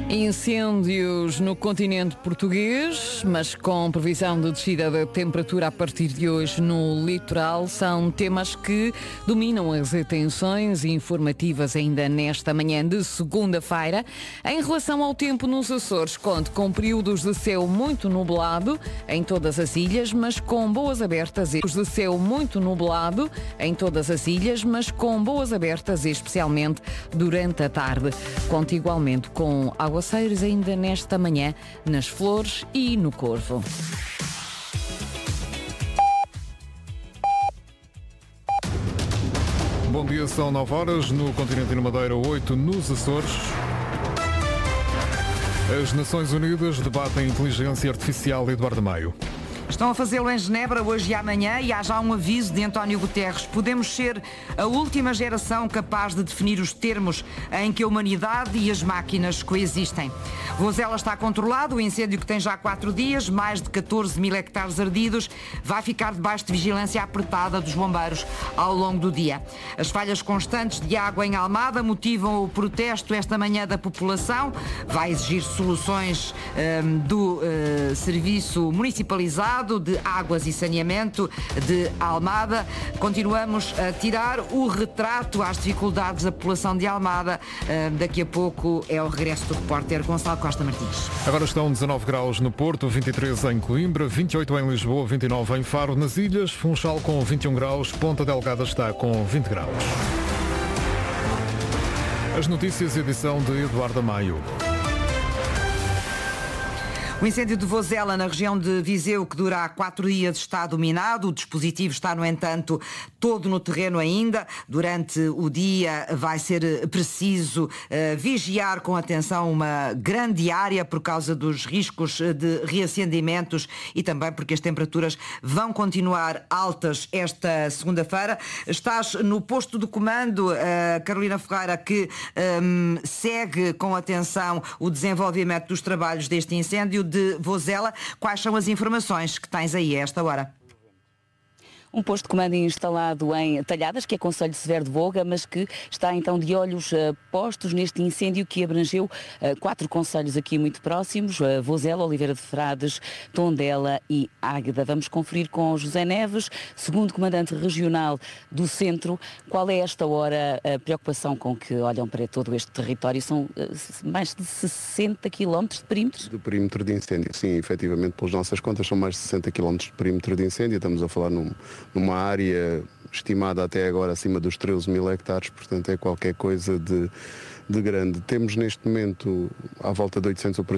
Incêndios no continente português, mas com previsão de descida da temperatura a partir de hoje no litoral, são temas que dominam as atenções informativas ainda nesta manhã de segunda-feira. Em relação ao tempo nos Açores, conte com períodos de céu muito nublado em todas as ilhas, mas com boas abertas. De céu muito nublado em todas as ilhas, mas com boas abertas, especialmente durante a tarde. Conte igualmente com aguaceiros ainda nesta manhã nas Flores e no Corvo. Bom dia, são 9 horas no continente e na Madeira, 8 nos Açores. As Nações Unidas debatem inteligência artificial. Eduardo Maio. Estão a fazê-lo em Genebra hoje e amanhã e há já um aviso de António Guterres. Podemos ser a última geração capaz de definir os termos em que a humanidade e as máquinas coexistem. Vozela está controlado, o incêndio que tem já 4 dias, mais de 14 mil hectares ardidos, vai ficar debaixo de vigilância apertada dos bombeiros ao longo do dia. As falhas constantes de água em Almada motivam o protesto esta manhã da população. Vai exigir soluções do serviço municipalizado de águas e saneamento de Almada. Continuamos a tirar o retrato às dificuldades da população de Almada. Daqui a pouco é o regresso do repórter Gonçalo Costa Martins. Agora estão 19 graus no Porto, 23 em Coimbra, 28 em Lisboa, 29 em Faro. Nas ilhas, Funchal com 21 graus, Ponta Delgada está com 20 graus. As notícias, edição de Eduardo Maio. O incêndio de Vozela, na região de Viseu, que dura há 4 dias, está dominado. O dispositivo está, no entanto, todo no terreno ainda. Durante o dia vai ser preciso vigiar com atenção uma grande área por causa dos riscos de reacendimentos e também porque as temperaturas vão continuar altas esta segunda-feira. Estás no posto de comando, Carolina Ferreira, que segue com atenção o desenvolvimento dos trabalhos deste incêndio de Vozela. Quais são as informações que tens aí a esta hora? Um posto de comando instalado em Talhadas, que é concelho de Severo de Voga, mas que está então de olhos postos neste incêndio que abrangeu 4 concelhos aqui muito próximos, Vozela, Oliveira de Frades, Tondela e Águeda. Vamos conferir com José Neves, segundo comandante regional do Centro, qual é esta hora a preocupação com que olham para todo este território. São mais de 60 km de perímetro? Do perímetro de incêndio, sim, efetivamente, pelas nossas contas, são mais de 60 km de perímetro de incêndio. Estamos a falar numa área estimada até agora acima dos 13 mil hectares, portanto é qualquer coisa de grande. Temos neste momento à volta de 800 operações